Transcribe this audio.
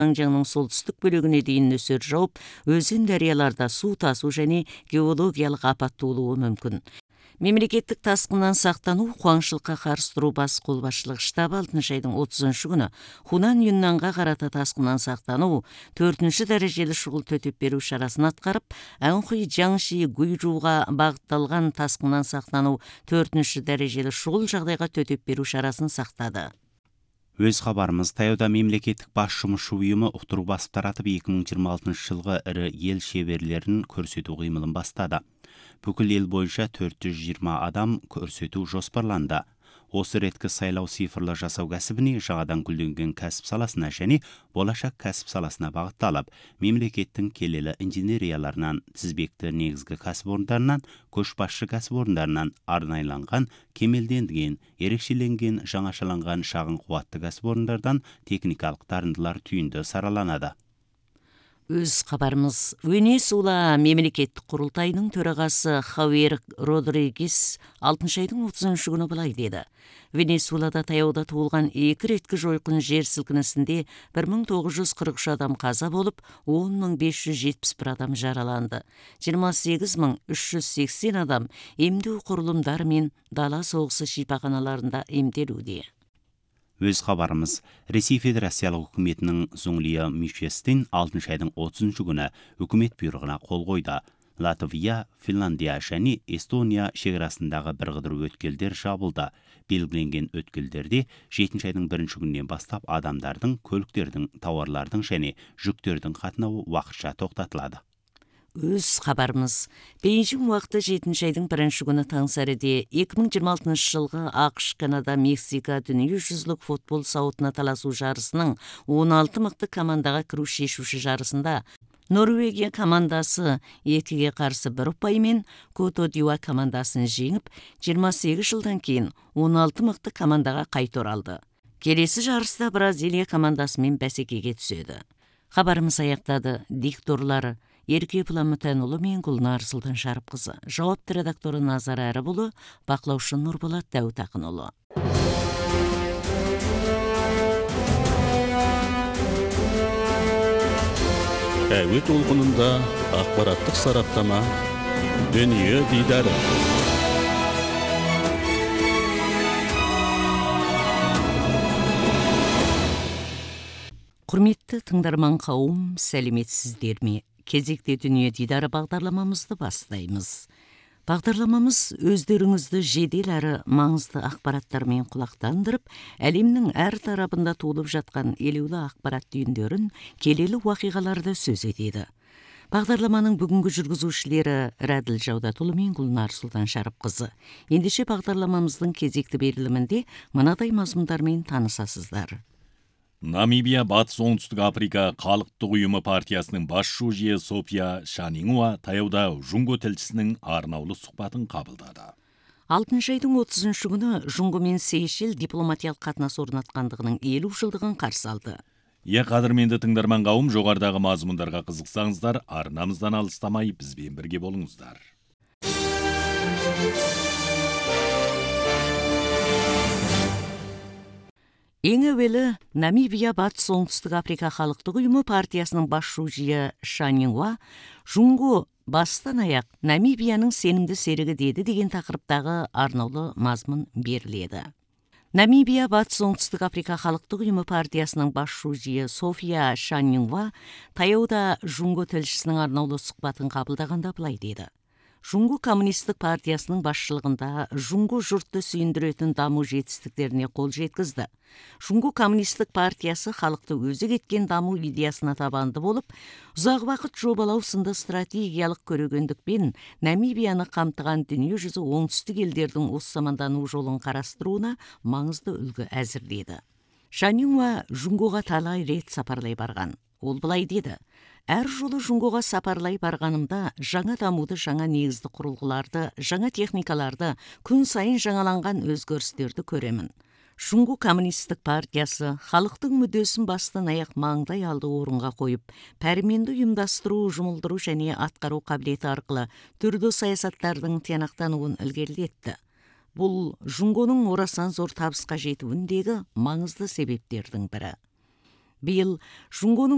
Жаңның солтүстік бөлігіне дейін нөсер жауып, өзен дарияларда су тасу және геологиялық апат болуы мүмкін. Мемлекеттік тасқыннан сақтану, қуаңшылыққа қарсы тұру бас қолбасшылық штабы 6 айдың 30 күні Хунан Юннанға қарата тасқыннан сақтану 4 дәрежелі шұғыл төтеп беру шарасын атқарып, Анхуй Жаңши Гуйжуға бағытталған тасқыннан сақтану 4 дәрежелі шұғыл жағдайға төтеп беру шарасын сақтады. Өз хабарымыз, таяуда мемлекеттік бас жұмысшы ұйымы ұқтыру басып таратып 2026 жылғы ірі ел шеберлерін көрсету қимылын бастады. Бүкіл ел бойынша 420 адам көрсету жоспарланды. Осы реткі сайлау цифрлы жасау кәсібіне, жаңадан гүлденген кәсіп саласына және болашақ кәсіп саласына бағытталып, мемлекеттің келелі инженерияларынан, тізбекті негізгі кәсіпорындарынан, көшбасшы кәсіпорындарынан арнайланған, кемелденген, ерекшеленген, жаңашаланған шағын қуатты кәсіпорындардан техникалық дарындылар түйінді сараланады. Өз хабарымыз, Венесуэла мемлекеттік құрылтайының төрағасы Хауер Родригес 6 айдың 30 күні былай деді. Венесуэлада таяуда туылған 2 реткі жойқын жер сілкінісінде 1943 адам қаза болып, 10.571 адам жараланды. 28.380 адам емдеу құрылымдары мен дала соғысы шипаханаларында емделуде. Өз хабарымыз, Ресей Федерациялық үкіметінің Зуңлия Мишестин 6 айдың 30 күні үкімет бұйрығына қол қойды. Латвия, Финландия және Эстония шекарасындағы бір қыдыру өткелдер жабылды. Белгіленген өткелдерде 7 айдың 1 күнінен бастап адамдардың, көліктердің, тауарлардың және жүктердің қатынауы уақытша тоқтатылады. Өз хабарымыз, Бейжің уақыты 7 айдың 1 күні таң сәріде 2026 жылғы ақш, Канада, Мексика дүниежүзілік футбол сауытына таласу жарысының 16 мықты командаға кіру шешуші жарысында Норвегия командасы 2-ге қарсы 1 ұпаймен Кото Дюа командасын жеңіп, 28 жылдан кейін 16 мықты командаға қайта оралды. Келесі жарыста Бразилия командасымен бәсекеге түседі. Хабарымыз аяқтады. Дикторлары Ерке Пұламытанұлы мен Гүлнар Сұлтан Шарыпқызы, жауапты редакторы Назар Әрібұлы, бақылаушы Нұрболат Дәутақынұлы. Әуе толқынында ақпараттық сараптама, дүние дидары. Құрметті тыңдарман қауым, сәлеметсіздер ме? Кезекте дүние дидары бағдарламамызды бастаймыз. Бағдарламамыз өздеріңізді жедел әрі маңызды ақпараттармен құлақтандырып, әлемнің әр тарабында толып жатқан елеулі ақпарат түйіндерін, келелі уақиғаларды сөз етеді. Бағдарламаның бүгінгі жүргізушілері Рәділ Жаудатұлы мен Гүлнар Сұлтан Шарыпқызы. Ендеше бағдарламамыздың кезекті берілімінде мынадай мазмұндармен танысасыздар. Намибия Батыс Оңтүстік Африка Халықтық ұйымы партиясының бас шужие София Шанингуа таяуда Жунго тілшісінің арнаулы сұхбатын қабылдады. 6 айдың 30 күні Жунго мен Сейшел дипломатиялық қатынас орнатқандығының 50 жылдығын қарсы алды. Қадірменді тыңдарман қауым, жоғарыдағы мазмұндарға қызықсаңыздар, арнамыздан алыстамай бізбен бірге болыңыздар. Ең әуелі Намибия Батыс Оңтүстік Африка Халықтық ұйымы партиясының бас шужие Шанингуа Жунго бастан аяқ Намибияның сенімді серігі деді деген тақырыптағы арнаулы мазмұн беріледі. Намибия Батыс Оңтүстік Африка Халықтық ұйымы партиясының бас шужие София Шанингуа таяуда Жунго тілшісінің арнаулы сұхбатын қабылдағанда былай деді. Жунго коммунистік партиясының басшылығында Жунго жұртты сүйіндіретін даму жетістіктеріне қол жеткізді. Жунго коммунистік партиясы халықты өзі кеткен даму идеясына табанды болып, ұзақ уақыт жобалау сынды стратегиялық көрегендікпен Намибияны қамтыған дүниежүзі оңтүстік елдердің осы замандану жолын қарастыруына маңызды үлгі әзірледі. Шанингуа Жунгоға талай рет сапарлай барған. Ол былай деді: әр жолы Жунгоға сапарлай барғанымда жаңа дамуды, жаңа негізді құрылғыларды, жаңа техникаларды, күн сайын жаңаланған өзгерістерді көремін. Жунго коммунистік партиясы халықтың мүддесін бастан аяқ маңдай алды орынға қойып, пәрменді ұйымдастыру, жұмылдыру және атқару қабілеті арқылы түрлі саясаттардың тиянақтануын ілгерілетті. Бұл Жунгоның орасан зор табысқа жетуіндегі маңызды себептердің бірі. Биыл Жунгоның